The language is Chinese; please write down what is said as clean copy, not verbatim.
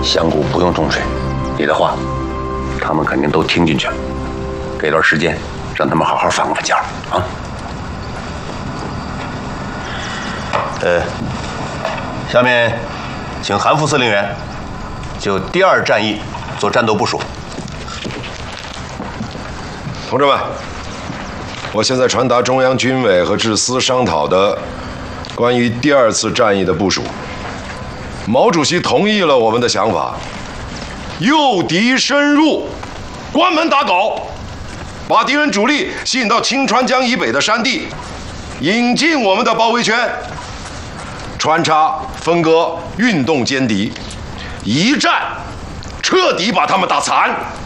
相公不用重视，你的话，他们肯定都听进去了。给段时间，让他们好好放个假啊。 下面，请韩副司令员就第2战役做战斗部署。 同志们，我现在传达中央军委和治司商讨的关于第2次战役的部署。毛主席同意了我们的想法，诱敌深入，关门打狗，把敌人主力吸引到清川江以北的山地，引进我们的包围圈，穿插分割，运动歼敌，一战彻底把他们打残。